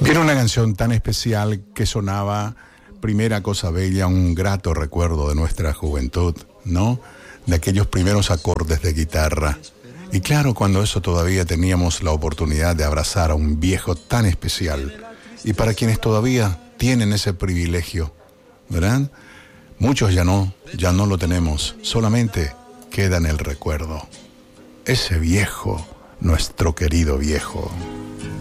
Era una canción tan especial que sonaba, primera cosa bella, un grato recuerdo de nuestra juventud, ¿no? De aquellos primeros acordes de guitarra. Y claro, cuando eso todavía teníamos la oportunidad de abrazar a un viejo tan especial. Y para quienes todavía tienen ese privilegio, ¿verdad? Muchos ya no lo tenemos, solamente queda en el recuerdo. Ese viejo, nuestro querido viejo.